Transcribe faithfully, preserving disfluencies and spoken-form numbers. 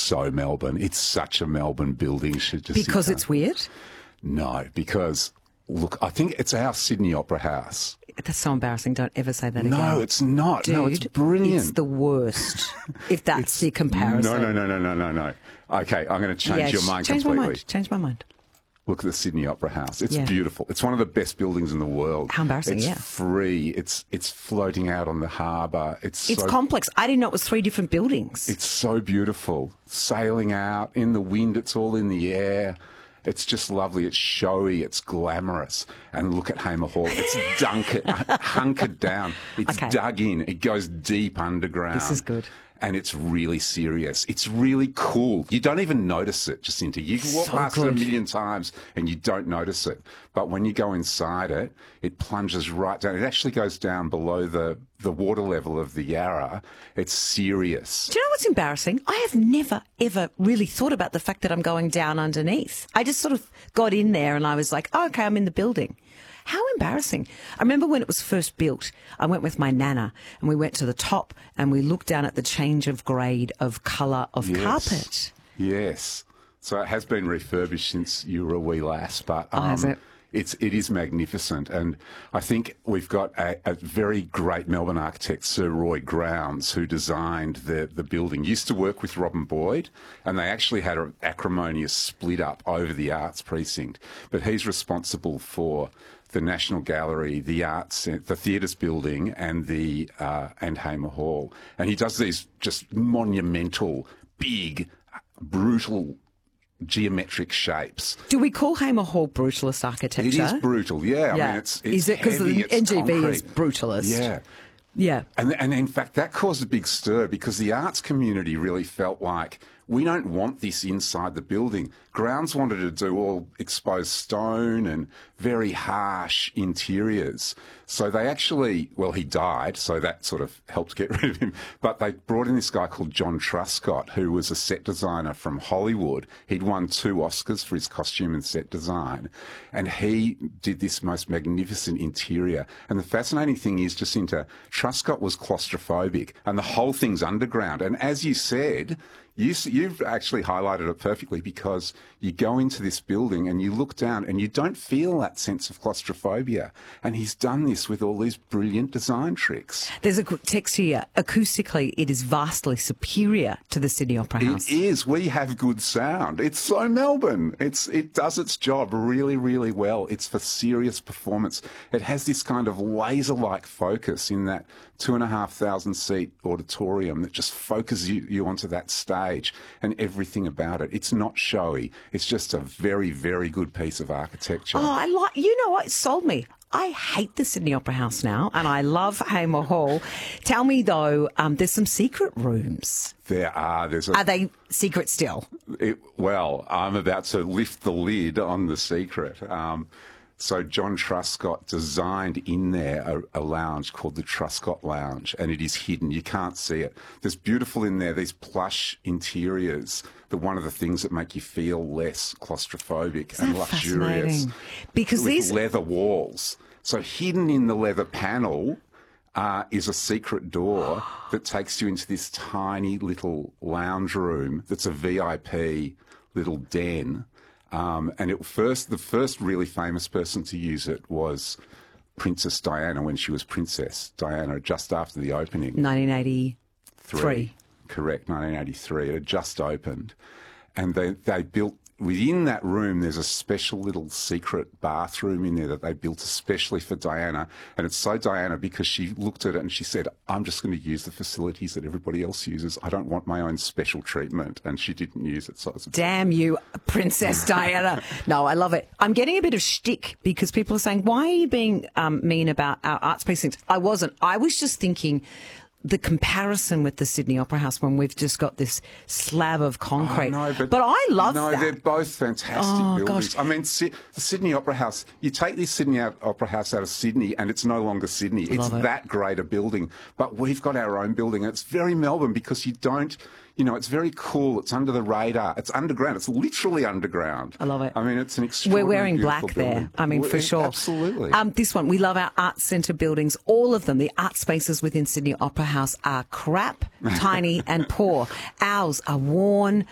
so Melbourne. It's such a Melbourne building. Jacinta. Because it's weird? No, because, look, I think it's our Sydney Opera House. That's so embarrassing. Don't ever say that again. No, it's not. Dude, no, it's brilliant. It's the worst, if that's It's- the comparison. No, no, no, no, no, no, no. Okay, I'm going to change Yeah, your sh- mind change completely. my mind. Change my mind. Look at the Sydney Opera House. It's Yeah. beautiful. It's one of the best buildings in the world. How embarrassing, it's yeah. free. It's it's floating out on the harbour. It's It's so, complex. I didn't know it was three different buildings. It's so beautiful. Sailing out in the wind. It's all in the air. It's just lovely. It's showy. It's glamorous. And look at Hamer Hall. It's dunkered, hunkered down. It's Okay. dug in. It goes deep underground. This is good. And it's really serious. It's really cool. You don't even notice it, Jacinta. You can walk So past it a good. million times and you don't notice it. But when you go inside it, it plunges right down. It actually goes down below the, the water level of the Yarra. It's serious. Do you know what's embarrassing? I have never, ever really thought about the fact that I'm going down underneath. I just sort of got in there and I was like, oh, okay, I'm in the building. How embarrassing. I remember when it was first built, I went with my nana and we went to the top and we looked down at the change of grade of colour of Yes. carpet. Yes. So it has been refurbished since you were a wee lass, but um, Oh, has it? It's it is magnificent, and I think we've got a, a very great Melbourne architect, Sir Roy Grounds, who designed the the building. Used to work with Robin Boyd, and they actually had an acrimonious split up over the arts precinct. But he's responsible for the National Gallery, the Arts, the Theatres building, and the uh, and Hamer Hall, and he does these just monumental, big, brutal, geometric shapes. Do we call Hamer Hall brutalist architecture? It is brutal, yeah. Yeah. I mean, it's, it's Is it because heavy, the it's N G V is concrete. brutalist? Yeah. Yeah. And, and in fact, that caused a big stir because the arts community really felt like we don't want this inside the building. Grounds wanted to do all exposed stone and very harsh interiors. So they actually, well, he died, so that sort of helped get rid of him. But they brought in this guy called John Truscott, who was a set designer from Hollywood. He'd won two Oscars for his costume and set design. And he did this most magnificent interior. And the fascinating thing is, Jacinta, Truscott was claustrophobic, and the whole thing's underground. And as you said, You, you've actually highlighted it perfectly because you go into this building and you look down and you don't feel that sense of claustrophobia. And he's done this with all these brilliant design tricks. There's a quick text here. Acoustically, it is vastly superior to the Sydney Opera House. It is. We have good sound. It's so Melbourne. It's It does its job really, really well. It's for serious performance. It has this kind of laser-like focus in that two and a half thousand seat auditorium that just focuses you, you onto that stage and everything about it. It's not showy. It's just a very, very good piece of architecture. Oh, I like. You know what? It sold me. I hate the Sydney Opera House now, and I love Hamer Hall. Tell me though, um, there's some secret rooms. There are. There's a, Are they secret still? it, well, I'm about to lift the lid on the secret. Um, So John Truscott designed in there a, a lounge called the Truscott Lounge, and it is hidden. You can't see it. There's beautiful in there, these plush interiors, the one of the things that make you feel less claustrophobic Isn't and that luxurious. fascinating? Because with these leather walls. So hidden in the leather panel uh, is a secret door that takes you into this tiny little lounge room that's a V I P little den. Um, and it first, the first really famous person to use it was Princess Diana when she was Princess Diana, just after the opening. nineteen eighty-three. Three. Correct, nineteen eighty-three. It had just opened. And they, they built, within that room, there's a special little secret bathroom in there that they built especially for Diana. And it's so Diana because she looked at it and she said, I'm just going to use the facilities that everybody else uses. I don't want my own special treatment. And she didn't use it. So it's a Damn you, Princess Diana. No, I love it. I'm getting a bit of shtick because people are saying, why are you being um, mean about our arts precincts? I wasn't. I was just thinking the comparison with the Sydney Opera House when we've just got this slab of concrete. Oh, no, but, but I love no, that. they're both fantastic Oh, buildings. gosh. I mean, Si- the Sydney Opera House, you take this Sydney Op- Opera House out of Sydney and it's no longer Sydney. It's Love it. that great a building. But we've got our own building. It's very Melbourne because you don't, you know, it's very cool. It's under the radar. It's underground. It's literally underground. I love it. I mean, it's an We're extraordinary wearing black beautiful there. building. I mean, for We're- sure. Absolutely. Um, this one, we love our arts centre buildings. All of them, the art spaces within Sydney Opera House are crap, tiny and poor. Ours are worn,